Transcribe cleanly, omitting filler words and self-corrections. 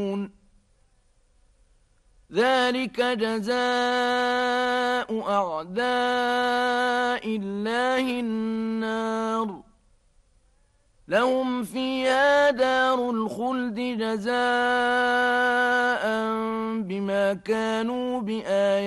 ذلك جزاء أعداء الله النار لهم فيها دار الخلد جزاء بما كانوا بآياتنا